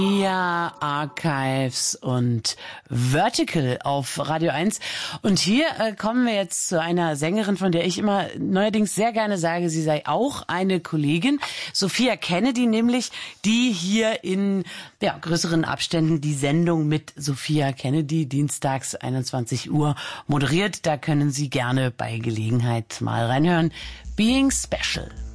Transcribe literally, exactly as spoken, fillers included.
Ja, Archives und Vertical auf Radio eins. Und hier äh, kommen wir jetzt zu einer Sängerin, von der ich immer neuerdings sehr gerne sage, sie sei auch eine Kollegin. Sophia Kennedy nämlich, die hier in ja, größeren Abständen die Sendung mit Sophia Kennedy dienstags einundzwanzig Uhr moderiert. Da können Sie gerne bei Gelegenheit mal reinhören. Being Special.